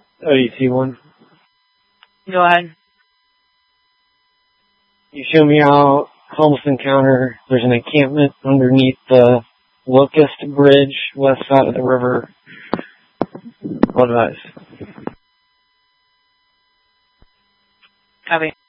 Oh, you see one? Go ahead. You show me how homeless encounter. There's an encampment underneath the Locust Bridge, west side of the river. What advice? Copy.